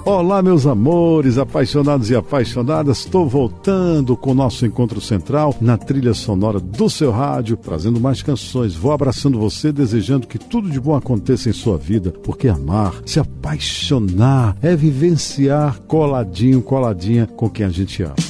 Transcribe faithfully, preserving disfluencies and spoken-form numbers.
Olá, meus amores, apaixonados e apaixonadas, estou voltando com o nosso encontro central na trilha sonora do seu rádio, trazendo mais canções. Vou abraçando você, desejando que tudo de bom aconteça em sua vida, porque amar, se apaixonar, é vivenciar coladinho, coladinha com quem a gente ama.